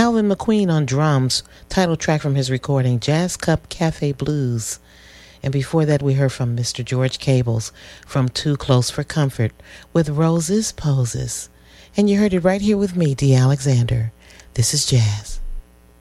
Alvin McQueen on drums, title track from his recording Jazz Cup Cafe Blues. And before that we heard from Mr. George Cables from Too Close for Comfort with Roses Poses. And you heard it right here with me, Dee Alexander. This is Jazz.